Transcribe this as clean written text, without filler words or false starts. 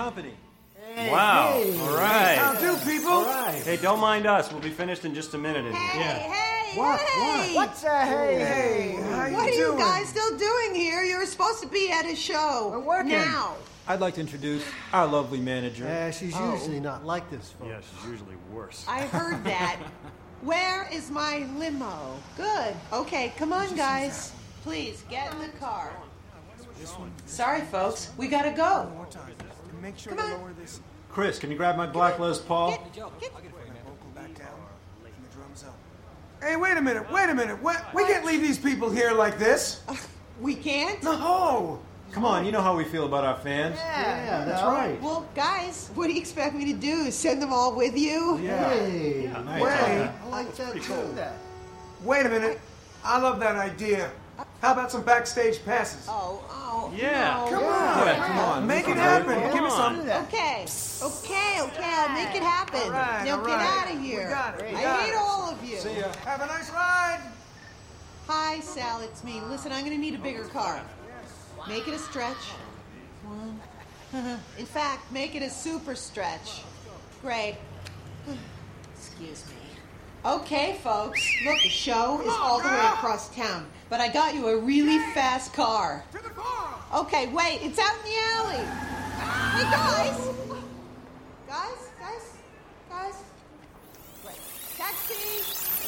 company. Wow. Hey. All right. How do, people? All right. Hey, don't mind us. We'll be finished in just a minute in here. Hey, What? hey! What's a hey? Hey, how you What are you doing? guys still doing here? You're supposed to be at a show. We're working. Now. I'd like to introduce our lovely manager. She's usually not like this, folks. Yeah, she's usually worse. I heard that. Where is my limo? Good. Okay, come on, guys. Please, get in the car. Sorry, folks. We gotta go. One more time. Make sure Come to on. lower this Chris, can you grab my black Les Paul? Get. vocal back down and the drums up. Hey, wait a minute. We can't leave these people here like this. We can't? No. Come on, you know how we feel about our fans. Yeah, that's right. Well, guys, what do you expect me to do? Send them all with you? Hey, Nice. Wait. I like that too. Wait a minute. I love that idea. How about some backstage passes? Oh, Yeah. no. Come on. Yeah, come on. Make it Come happen. on. Give me Do some. that. Okay, I'll make it happen. All right, now all get right. out of here. We got it, we I got hate it. all of you. See ya. Have a nice ride. Hi, Sal, it's me. Listen, I'm going to need a bigger car. Make it a stretch. One. In fact, make it a super stretch. Great. Excuse me. Okay, folks. Look, the show is all the way across town. But I got you a really fast car. To the car. Okay, wait. It's out in the alley. Hey, guys. Guys. Wait. Taxi.